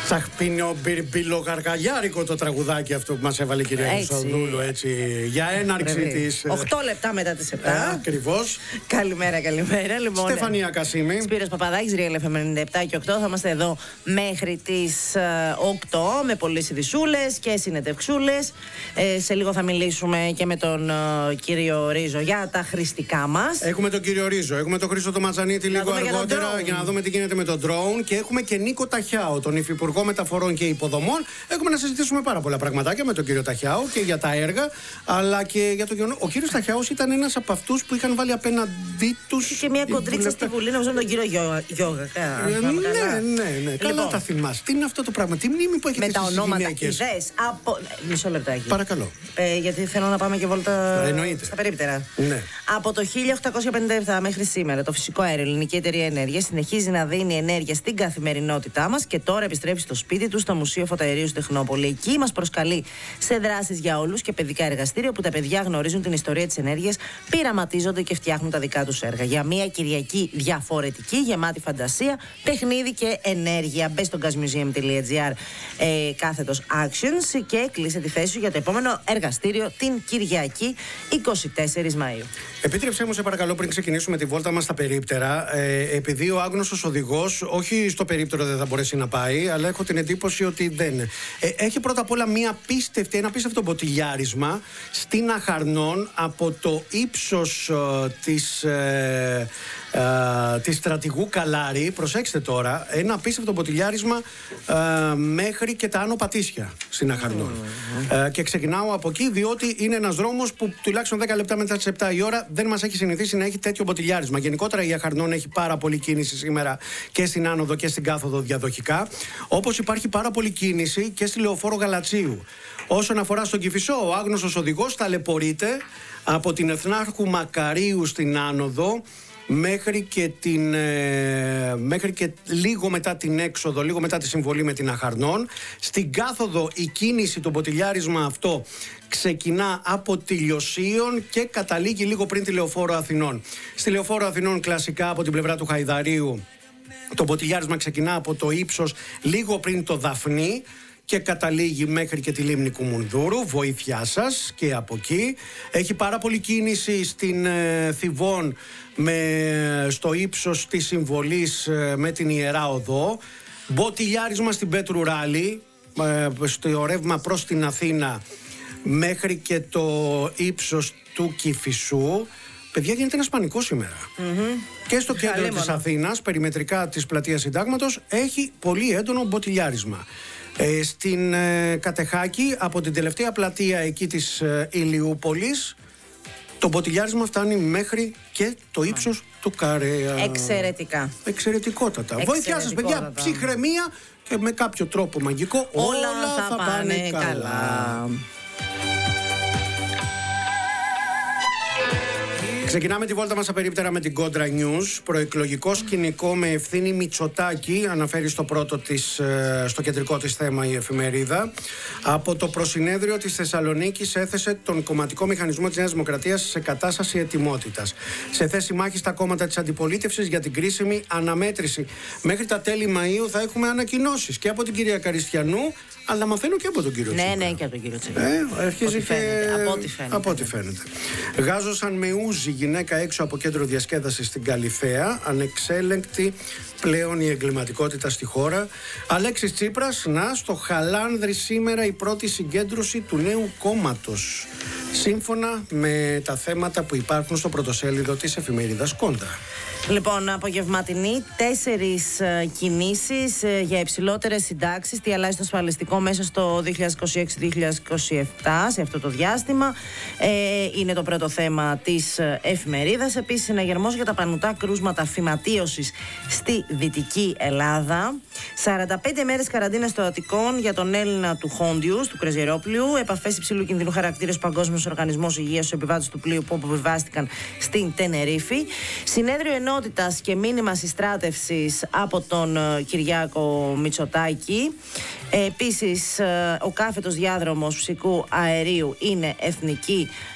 Τσαχπίνιο μπιλογαργαλιάρικο το τραγουδάκι αυτό που μας έβαλε η κυρία Χρυσοδούλου, έτσι, για έναρξη της. 8 λεπτά μετά τις 7. Ακριβώς. Καλημέρα. Λοιπόν, Στεφανία Κασίμη. Σπύρος Παπαδάκης, Real FM 97 και 8. Θα είμαστε εδώ μέχρι τις 8 με πολλές ειδησούλες και συνεντευξούλες. Σε λίγο θα μιλήσουμε και με τον κύριο Ρίζο για τα χρηστικά μας. Έχουμε τον κύριο Ρίζο, έχουμε τον Χρήστο το Ματζανίτη λίγο αργότερα για να δούμε τι γίνεται με τον drone. Και έχουμε και Νίκο Ταχιάο, τον Υφυπουργό Μεταφορών και Υποδομών. Έχουμε να συζητήσουμε πάρα πολλά πραγματάκια με τον κύριο Ταχιάο και για τα έργα, αλλά και για το γεγονός. Ο κύριος Ταχιάος ήταν ένας από αυτούς που είχαν βάλει απέναντί τους. Και μια κοντρίτσα στη Βουλή, νομίζω με τον κύριο Γιώργα. Ναι. Καλά τα θυμάσαι. Τι είναι αυτό το πράγμα, τι μνήμη που έχετε με τα ονόματα, ιδέες. Μισό λεπτάκι. Παρακαλώ. Γιατί θέλω να πάμε και βόλτα στα περίπτερα. Ναι. Από το 1857 μέχρι σήμερα, το φυσικό αέριο, Ελληνική Εταιρεία Ενέργειας, συνεχίζει να δίνει ενέργεια στην καθημερινότητά μας και τώρα επιστρέφει στο σπίτι του, στο Μουσείο Φωταερίου στην Τεχνόπολη. Εκεί μας προσκαλεί σε δράσεις για όλους και παιδικά εργαστήρια, όπου τα παιδιά γνωρίζουν την ιστορία της ενέργειας, πειραματίζονται και φτιάχνουν τα δικά τους έργα. Για μια Κυριακή διαφορετική, γεμάτη φαντασία, παιχνίδι και ενέργεια. Μπες στο gasmuseum.gr κάθετος actions και κλείσε τη θέση σου για το επόμενο εργαστήριο την Κυριακή 24 Μαΐου. Επίτρεψέ μου, σε παρακαλώ, πριν ξεκινήσουμε τη βόλτα μας στα περίπτερα, επειδή ο άγνωστος οδηγός, όχι στο περίπτερο δεν θα μπορέσει να πάει, αλλά έχω την εντύπωση ότι δεν. Έχει πρώτα απ' όλα ένα απίστευτο μποτιλιάρισμα στην Αχαρνών από το ύψος της Στρατηγού Καλάρη. Προσέξτε τώρα, ένα απίστευτο μποτιλιάρισμα μέχρι και τα Άνω Πατήσια στην Αχαρνών. Και ξεκινάω από εκεί, διότι είναι ένας δρόμος που τουλάχιστον 10 λεπτά μετά τις 7 η ώρα δεν μας έχει συνηθίσει να έχει τέτοιο μποτιλιάρισμα. Γενικότερα η Αχαρνών έχει πάρα πολλή κίνηση σήμερα και στην άνοδο και στην κάθοδο διαδοχικά. Όπως υπάρχει πάρα πολλή κίνηση και στη Λεωφόρο Γαλατσίου. Όσον αφορά στον Κηφισό, ο άγνωστος οδηγός ταλαιπωρείται από την Εθνάρχου Μακαρίου στην άνοδο μέχρι και λίγο μετά την έξοδο, λίγο μετά τη συμβολή με την Αχαρνών. Στην κάθοδο η κίνηση, το μποτιλιάρισμα αυτό ξεκινά από τη Λιωσίων και καταλήγει λίγο πριν τη Λεωφόρο Αθηνών. Στη Λεωφόρο Αθηνών κλασικά από την πλευρά του Χαϊδαρίου το μποτιλιάρισμα ξεκινά από το ύψος λίγο πριν το Δαφνί και καταλήγει μέχρι και τη λίμνη Κουμουνδούρου. Βοήθειά σας και από εκεί. Έχει πάρα πολύ κίνηση στην Θηβών στο ύψος της συμβολής με την Ιερά Οδό. Μποτιλιάρισμα στην Πέτρου Ράλη στο ρεύμα προς την Αθήνα μέχρι και το ύψος του Κηφισού. Παιδιά, γίνεται ένας πανικός σήμερα. Και στο κέντρο της Αθήνας, περιμετρικά της πλατείας Συντάγματος, έχει πολύ έντονο μποτιλιάρισμα. Στην Κατεχάκη, από την τελευταία πλατεία εκεί της Ηλιούπολης, το μποτιλιάρισμα φτάνει μέχρι και το ύψος του Καρέα. Εξαιρετικά. Εξαιρετικότατα. Βοήθειά σας, παιδιά, ψυχραιμία και με κάποιο τρόπο μαγικό όλα θα πάνε καλά. Ξεκινάμε τη βόλτα μας απερίπτερα με την Κόντρα News. Προεκλογικό σκηνικό με Ευθύνη Μητσοτάκη, αναφέρει στο κεντρικό της θέμα η εφημερίδα. Από το προσυνέδριο της Θεσσαλονίκης έθεσε τον κομματικό μηχανισμό της Νέας Δημοκρατίας σε κατάσταση ετοιμότητας. Σε θέση μάχης τα κόμματα της αντιπολίτευσης για την κρίσιμη αναμέτρηση. Μέχρι τα τέλη Μαΐου θα έχουμε ανακοινώσεις και από την κυρία Καριστιανού, αλλά μαθαίνω και από τον κύριο Τσίπρα. Ναι, και από τον κύριο Τσίπρα. Αρχίζει από ό,τι φαίνεται. Γάζωσαν με ούζι γυναίκα έξω από κέντρο διασκέδασης στην Καλιθέα. Ανεξέλεγκτη πλέον η εγκληματικότητα στη χώρα. Αλέξης Τσίπρας, στο Χαλάνδρη σήμερα η πρώτη συγκέντρωση του νέου κόμματος. Σύμφωνα με τα θέματα που υπάρχουν στο πρωτοσέλιδο της εφημερίδας Κόντρα. Λοιπόν, απογευματινή 4 κινήσεις για υψηλότερες συντάξεις. Τι αλλάζει το ασφαλιστικό μέσα στο 2026-2027, σε αυτό το διάστημα. Είναι το πρώτο θέμα της εφημερίδας. Επίσης, συναγερμός για τα πανουτά κρούσματα φυματίωσης στη Δυτική Ελλάδα. 45 μέρες καραντίνα στο Αττικόν για τον Έλληνα του Χόντιους, του Κρεζιερόπλιου. Επαφές υψηλού κινδυνού χαρακτήρα στους Παγκόσμιους Οργανισμούς Υγείας στους επιβάτες του πλοίου που αποβιβάστηκαν στην Τενερίφη. Συνέδριο ενότητας και μήνυμα συστράτευσης από τον Κυριάκο Μητσοτάκη. Επίσης, ο κάθετος διάδρομος φυσικού αερίου είναι εθνική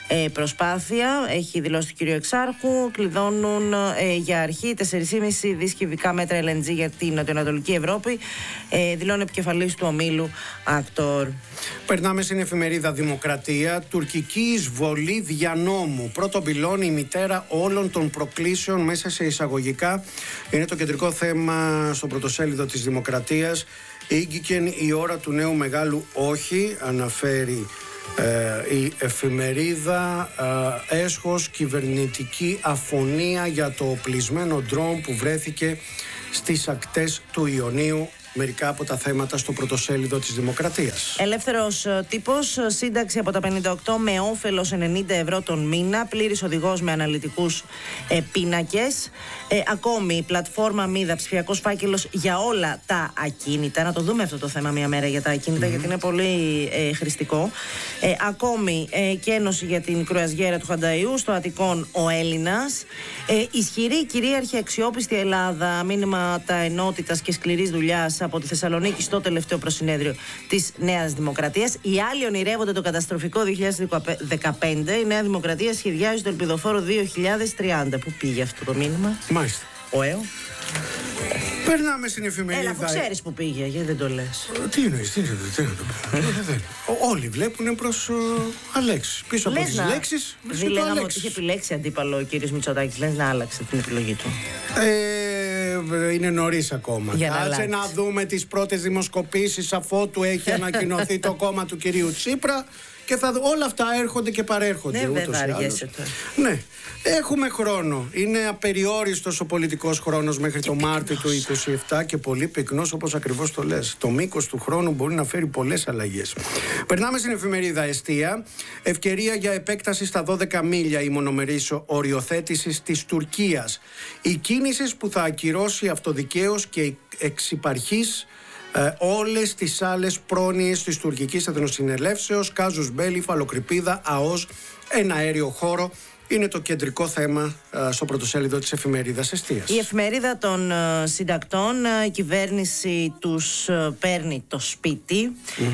προσπάθεια, έχει δηλώσει το κ. Εξάρχου. Κλειδώνουν για αρχή 4,5 δις κυβικά μέτρα LNG για την νοτιοανατολική Ευρώπη, δηλώνει επικεφαλής του ομίλου Ακτόρ. Περνάμε στην εφημερίδα Δημοκρατία. Τουρκική εισβολή δια νόμου. Πρώτο πυλώνει η μητέρα όλων των προκλήσεων, μέσα σε εισαγωγικά. Είναι το κεντρικό θέμα στο πρωτοσέλιδο της Δημοκρατίας. Ήγγικεν η ώρα του νέου μεγάλου όχι, αναφέρει η εφημερίδα. Έσχος κυβερνητική αφωνία για το οπλισμένο ντρόουν που βρέθηκε στις ακτές του Ιωνίου. Μερικά από τα θέματα στο πρωτοσέλιδο της Δημοκρατίας. Ελεύθερος τύπος, σύνταξη από τα 58 με όφελος 90 ευρώ τον μήνα, πλήρης οδηγός με αναλυτικούς πίνακες. Ακόμη, πλατφόρμα Μίδα, ψηφιακός φάκελος για όλα τα ακίνητα. Να το δούμε αυτό το θέμα μια μέρα για τα ακίνητα, γιατί είναι πολύ χρηστικό. Ακόμη, και ένωση για την κρουαζιέρα του Χανταϊού, στο Αττικόν ο Έλληνας. Ισχυρή, κυρίαρχη, αξιόπιστη Ελλάδα, μήνυματα ενότητας και σκληρής δουλειάς από τη Θεσσαλονίκη στο τελευταίο προσυνέδριο της Νέας Δημοκρατίας. Οι άλλοι ονειρεύονται το καταστροφικό 2015. Η Νέα Δημοκρατία σχεδιάζει το ελπιδοφόρο 2030. Πού πήγε αυτό το μήνυμα? Μάλιστα. Ο ΕΟ. Περνάμε στην εφημερίδα. Έλα, αφού ξέρεις που πήγε, γιατί δεν το λες? Τι εννοείς, τι όλοι βλέπουν προς Αλέξη. Πίσω από τις λέξεις βρίσκεται το λέγαμε Αλέξης. ότι είχε επιλέξει αντίπαλο ο κύριος Μητσοτάκης. Λες να άλλαξε την επιλογή του? Είναι νωρίς ακόμα. Κάτσε να δούμε τις πρώτες δημοσκοπήσεις αφότου έχει ανακοινωθεί το κόμμα του κυρίου Τσίπρα. Και όλα αυτά έρχονται και παρέρχονται. Ναι, δεν θα αργέσαι τώρα. Ναι, έχουμε χρόνο. Είναι απεριόριστος ο πολιτικός χρόνος μέχρι το Μάρτιο του 2027 και πολύ πυκνός, όπως ακριβώς το λες. Το μήκος του χρόνου μπορεί να φέρει πολλές αλλαγές. Περνάμε στην εφημερίδα Εστία. Ευκαιρία για επέκταση στα 12 μίλια η μονομερής οριοθέτηση της Τουρκίας. Οι κίνησεις που θα ακυρώσει αυτοδικαίως και εξυπαρχής όλες τις άλλες πρόνοιες της τουρκικής εθνοσυνελεύσεως, κάζους μπέλι, φαλοκρηπίδα, ΑΟΣ, ένα αέριο χώρο. Είναι το κεντρικό θέμα στο πρωτοσέλιδο της εφημερίδας Εστίας. Η εφημερίδα των συντακτών, η κυβέρνηση τους παίρνει το σπίτι.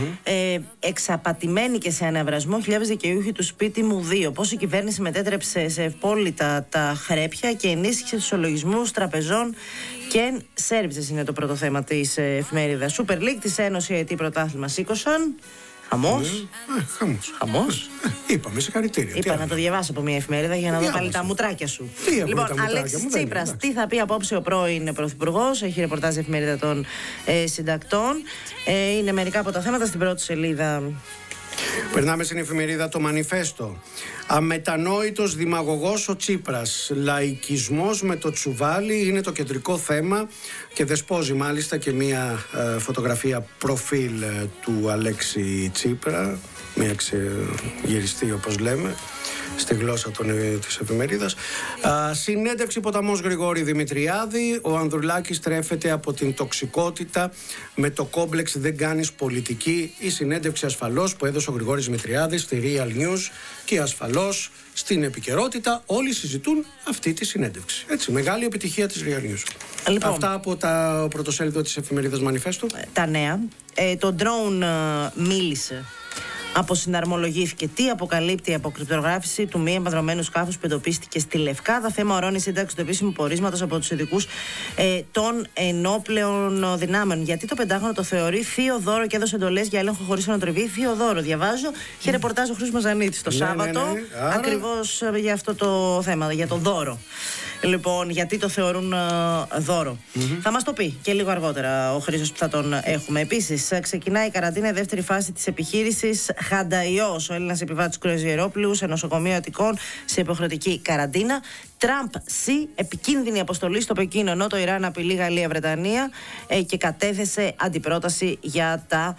Εξαπατημένοι και σε αναβρασμό χιλιάδες δικαιούχοι του σπίτι μου 2. Πώς η κυβέρνηση μετέτρεψε σε ευπόλυτα τα χρέπια και ενίσχυσε τους ολογισμούς τραπεζών και services, είναι το πρώτο θέμα της εφημερίδας. Super League της Ένωση ΑΕΤ πρωτάθλημα σήκωσαν. Χαμός. Χαμός. Είπαμε, συγχαρητήρια. Είπα να το διαβάσω από μια εφημερίδα για να δω πάλι τα μουτράκια σου. Λοιπόν, Αλέξης Τσίπρας, τι θα πει απόψε ο πρώην πρωθυπουργός? Έχει ρεπορτάζ εφημερίδα των συντακτών. Είναι μερικά από τα θέματα στην πρώτη σελίδα. Περνάμε στην εφημερίδα το Μανιφέστο. Αμετανόητος δημαγωγός ο Τσίπρας. Λαϊκισμός με το τσουβάλι είναι το κεντρικό θέμα και δεσπόζει μάλιστα και μια φωτογραφία προφίλ του Αλέξη Τσίπρα, μια ξεγυριστή όπως λέμε στη γλώσσα της εφημερίδας. Συνέντευξη ποταμός Γρηγόρη Δημητριάδη. Ο Ανδρουλάκης τρέφεται από την τοξικότητα με το κόμπλεξ δεν κάνεις πολιτική. Η συνέντευξη ασφαλώς που έδωσε ο Γρηγόρης Δημητριάδης στη Real News και ασφαλώς στην επικαιρότητα όλοι συζητούν αυτή τη συνέντευξη. Έτσι, μεγάλη επιτυχία της Real News. Λοιπόν, αυτά από το πρωτοσέλιδο της εφημερίδας Μανιφέστου. Τα νέα. Το drone μίλησε. Αποσυναρμολογήθηκε. Τι αποκαλύπτει η αποκρυπτογράφηση του μη εμπαδρωμένου σκάφους που εντοπίστηκε στη Λευκάδα? Θέμα ορώνει σύνταξη του επίσημου πορίσματος από τους ειδικούς των ενόπλεων δυνάμεων. Γιατί το Πεντάγωνο το θεωρεί θείο δώρο και έδωσε εντολές για έλεγχο χωρίς ανατριβή? Θείο δώρο. Διαβάζω. Είχε ρεπορτάζ ο Χρήστος Μαζανίτης το Σάββατο. Ακριβώς για αυτό το θέμα, για το δώρο. Λοιπόν, γιατί το θεωρούν δώρο. Θα μας το πει και λίγο αργότερα ο Χρήστος που θα τον έχουμε. Επίσης, ξεκινάει η καραντίνα, η δεύτερη φάση της επιχείρησης Χανταϊός. Ο Έλληνας επιβάτης κρουαζιερόπλου σε νοσοκομείο Αττικών σε υποχρεωτική καραντίνα. Τραμπ ΣΥ, επικίνδυνη αποστολή στο Πεκίνο, ενώ το Ιράν απειλεί Γαλλία-Βρετανία και κατέθεσε αντιπρόταση για τα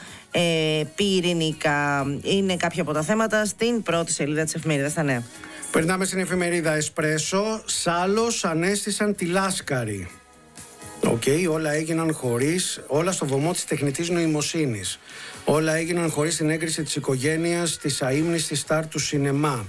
πυρηνικά. Είναι κάποια από τα θέματα στην πρώτη σελίδα της εφημερίδας Τα Νέα. Περνάμε στην εφημερίδα Εσπρέσο. Σάλος ανέστησαν τη Λάσκαρη. Όλα έγιναν χωρίς, όλα στο βωμό της τεχνητής νοημοσύνης. Όλα έγιναν χωρίς την έγκριση της οικογένειας της αείμνηστης στάρ του σινεμά.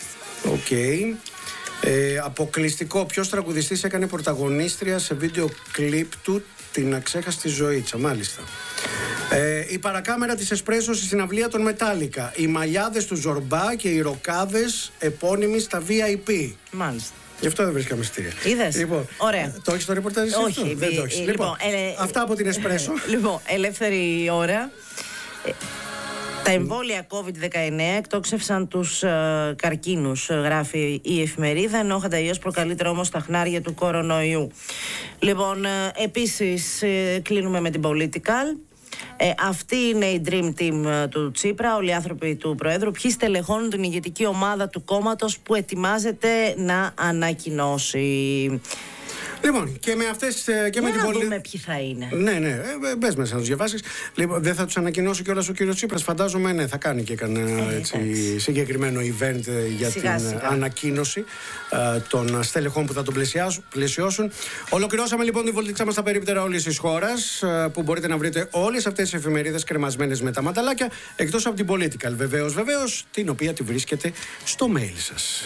Αποκλειστικό. Ποιος τραγουδιστής έκανε πρωταγωνίστρια σε βίντεο κλιπ του την αξέχαστη ζωήτσα, μάλιστα. Η παρακάμερα της Εσπρέσο στη συναυλία των Μετάλλικα. Οι μαλλιάδες του Ζορμπά και οι ροκάδες επώνυμοι στα VIP. Μάλιστα. Γι' αυτό δεν βρίσκαμε εισιτήρια. Είδες. Λοιπόν, ωραία. Το έχεις το ρεπορτάζ εσύ? Όχι. Δεν το έχεις. Λοιπόν, αυτά από την Εσπρέσο. Λοιπόν, ελεύθερη ώρα. Τα εμβόλια COVID-19 εκτόξευσαν τους καρκίνους, γράφει η εφημερίδα, ενώ ο χανταγιός προκαλεί τρόμο στα χνάρια του κορονοϊού. Λοιπόν, επίσης κλείνουμε με την Political. Αυτή είναι η Dream Team του Τσίπρα, όλοι οι άνθρωποι του Προέδρου. Ποιοι στελεχώνουν την ηγετική ομάδα του κόμματος που ετοιμάζεται να ανακοινώσει. Λοιπόν, και με αυτές και με την να δούμε ποιοι θα είναι. Ναι, μπες μέσα να τους διαβάσεις. Λοιπόν, δεν θα τους ανακοινώσει κιόλας ο κύριος Τσίπρας? Φαντάζομαι, ναι, θα κάνει και κανένα συγκεκριμένο event για σιγά. την ανακοίνωση των στελεχών που θα τον πλαισιώσουν. Ολοκληρώσαμε λοιπόν την βολτίτσα μας στα περίπτερα όλης της χώρας, που μπορείτε να βρείτε όλες αυτές τις εφημερίδες κρεμασμένες με τα ματαλάκια, εκτός από την Political βεβαίως, την οποία τη βρίσκετε στο mail σας.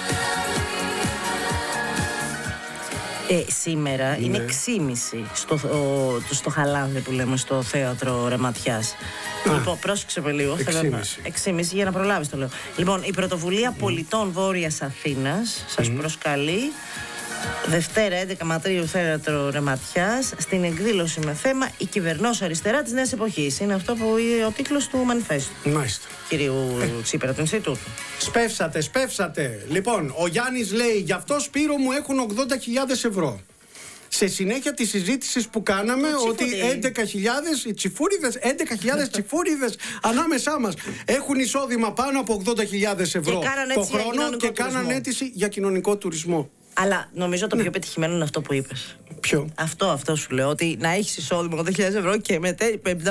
Σήμερα είναι 6.30 στο Χαλάνδη που λέμε, στο θέατρο Ρεματιάς. Λοιπόν, πρόσεξε με λίγο. 6.30 για να προλάβεις το λέω. Λοιπόν, η Πρωτοβουλία Πολιτών Βόρειας Αθήνας σας προσκαλεί Δευτέρα 11 Μαρτίου, θέατρο Ρεματιάς, στην εκδήλωση με θέμα «Η κυβερνός αριστερά της νέας εποχής». Είναι αυτό που είναι ο τίτλος του μανιφέστου. Μάλιστα. Κυρίου Τσίπρα, του Ινστιτούτου. Σπεύσατε. Λοιπόν, ο Γιάννης λέει: γι' αυτό, Σπύρο μου, έχουν 80.000 ευρώ. Σε συνέχεια της συζήτησης που κάναμε, ότι 11.000 οι τσιφούριδες, 11.000 τσιφούριδες ανάμεσά μας έχουν εισόδημα πάνω από 80.000 ευρώ το χρόνο και κάναν αίτηση για κοινωνικό τουρισμό. Αλλά νομίζω το πιο πετυχημένο είναι αυτό που είπες. Ποιο? Αυτό σου λέω. Ότι να έχεις εισόδημα 80.000 ευρώ και με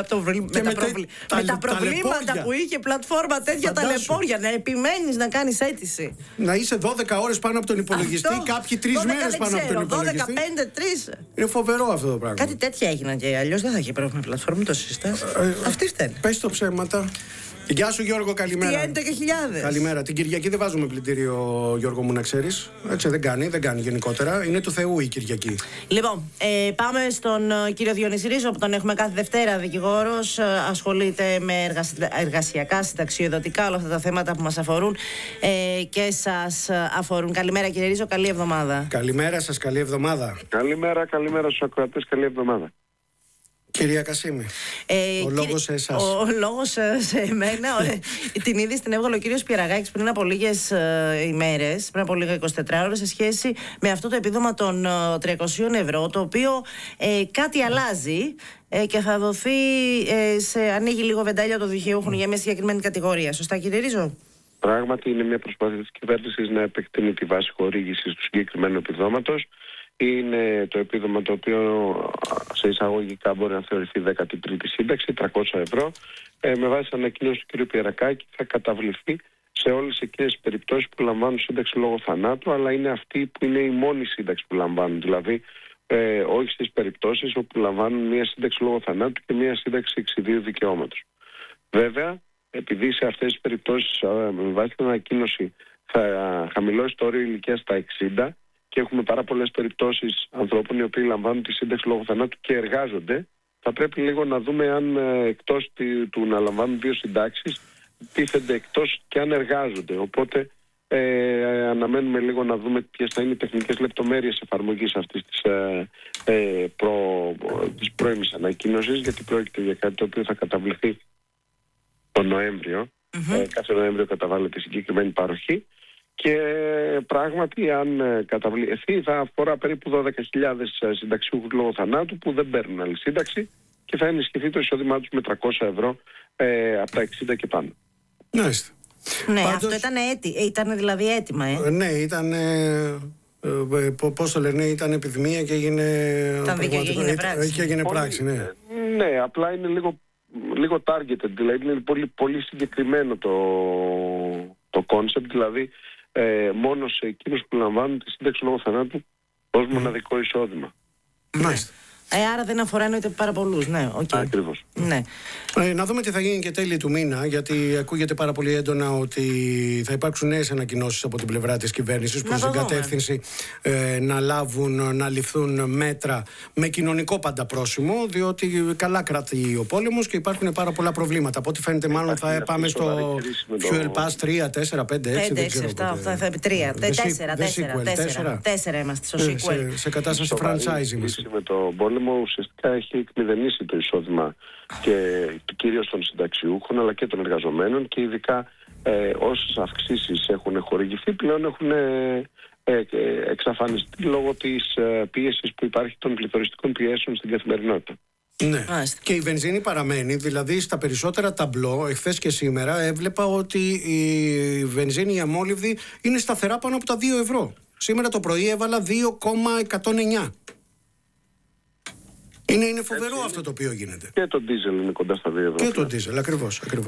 τα προβλήματα που είχε πλατφόρμα, τέτοια ταλαιπώρια, να επιμένεις να κάνεις αίτηση. Να είσαι 12 ώρες πάνω από τον υπολογιστή, κάποιοι 3 μέρες πάνω από τον υπολογιστή. 12, 5, 3. Είναι φοβερό αυτό το πράγμα. Κάτι τέτοια έγιναν και αλλιώς δεν θα είχε πρόβλημα με πλατφόρμα, το συζητάς. Αυτή φταίνει. Πες το ψέματα. Γεια σου Γιώργο, καλημέρα. Τι 11.000. Καλημέρα. Την Κυριακή δεν βάζουμε πλυντήριο, Γιώργο μου, να ξέρεις. Έτσι δεν κάνει γενικότερα. Είναι του Θεού η Κυριακή. Λοιπόν, πάμε στον κύριο Διονύση Ρίζο, που τον έχουμε κάθε Δευτέρα, δικηγόρος. Ασχολείται με εργασιακά, συνταξιοδοτικά, όλα αυτά τα θέματα που μας αφορούν και σας αφορούν. Καλημέρα κύριε Ρίζο, καλή εβδομάδα. Καλημέρα σας, καλή εβδομάδα. Καλημέρα στους ακροατές, καλή εβδομάδα. Κυρία Κασίμη, ο λόγος σε εσάς. Ο λόγος σε εμένα. Την είδηση την έβγαλε ο κύριος Πιεραγάκης πριν από λίγες ημέρες, πριν από λίγα 24 ώρες, σε σχέση με αυτό το επίδομα των 300 ευρώ, το οποίο κάτι αλλάζει και θα δοθεί, ανοίγει λίγο βεντάλια των δικαιούχων για μια συγκεκριμένη κατηγορία. Σωστά κύριε Ρίζο? Πράγματι είναι μια προσπάθεια της κυβέρνησης να επεκτείνει τη βάση χορήγησης του συγκεκριμένου επιδόματος. Είναι το επίδομα το οποίο σε εισαγωγικά μπορεί να θεωρηθεί 13η σύνταξη, 300 ευρώ. Με βάση ανακοίνωση του κ. Πιερακάκη θα καταβληθεί σε όλες εκείνες τις περιπτώσεις που λαμβάνουν σύνταξη λόγω θανάτου, αλλά είναι αυτή που είναι η μόνη σύνταξη που λαμβάνουν. Δηλαδή, όχι στις περιπτώσεις όπου λαμβάνουν μία σύνταξη λόγω θανάτου και μία σύνταξη εξιδίου δικαιώματος. Βέβαια, επειδή σε αυτές τις περιπτώσεις με βάση την ανακοίνωση θα χαμηλώσει το όριο ηλικίας στα 60, και έχουμε πάρα πολλές περιπτώσεις ανθρώπων οι οποίοι λαμβάνουν τη σύνταξη λόγω θανάτου και εργάζονται, θα πρέπει λίγο να δούμε αν εκτός του να λαμβάνουν 2 συντάξεις τίθενται εκτός και αν εργάζονται. Οπότε αναμένουμε λίγο να δούμε ποιες θα είναι οι τεχνικές λεπτομέρειες εφαρμογής αυτής της πρώιμης ανακοίνωσης, γιατί πρόκειται για κάτι το οποίο θα καταβληθεί τον Νοέμβριο. Κάθε Νοέμβριο καταβάλλεται συγκεκριμένη παροχή. Και πράγματι, αν καταβληθεί, θα αφορά περίπου 12.000 συνταξιούχους λόγω θανάτου που δεν παίρνουν άλλη σύνταξη και θα ενισχυθεί το εισόδημά τους με 300 ευρώ από τα 60 και πάνω. Μάλιστα. Ναι, αυτό ήταν δηλαδή έτοιμα, Ναι, ήταν. Πώς το λένε, ήταν επιδημία και έγινε. Ήταν δίκαιο και έγινε πράξη. Και έγινε πράξη, ναι. Ναι, απλά είναι λίγο targeted, δηλαδή είναι πολύ συγκεκριμένο το concept, δηλαδή μόνο σε εκείνους που λαμβάνουν τη σύνταξη λόγω θανάτου ως μοναδικό εισόδημα. Μάλιστα. Άρα δεν αφορά εννοείται πάρα πολλούς. Ναι, okay. Ακριβώς. Ναι. Να δούμε τι θα γίνει και τέλη του μήνα, γιατί ακούγεται πάρα πολύ έντονα ότι θα υπάρξουν νέες ανακοινώσεις από την πλευρά της κυβέρνησης προς την κατεύθυνση να ληφθούν μέτρα με κοινωνικό πάντα πρόσημο, διότι καλά κρατεί ο πόλεμος και υπάρχουν πάρα πολλά προβλήματα. Από ό,τι φαίνεται, μάλλον θα πάμε στο Fuel Pass 3, 4, 5, 6, δεν ξέρω. 7, θα επί 4 είμαστε στο sequel. Σε κατάσταση franchising. Με το πόλεμο ουσιαστικά έχει εκμηδενήσει το εισόδημα και κυρίως των συνταξιούχων αλλά και των εργαζομένων, και ειδικά όσες αυξήσεις έχουν χορηγηθεί πλέον έχουν εξαφανιστεί λόγω της πίεσης που υπάρχει των πληθωριστικών πιέσεων στην καθημερινότητα. Ναι. Και η βενζίνη παραμένει, δηλαδή στα περισσότερα ταμπλό, εχθές και σήμερα έβλεπα ότι η βενζίνη η αμόλυβδη είναι σταθερά πάνω από τα 2 ευρώ. Σήμερα το πρωί έβαλα 2,109. Είναι φοβερό αυτό το οποίο γίνεται. Και το ντίζελ είναι κοντά στα 2 ευρώ. Και το ντίζελ, ακριβώς.